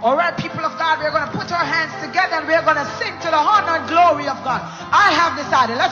All right, people of God, we're going to put our hands together and we're going to sing to the honor and glory of God. I have decided. Let's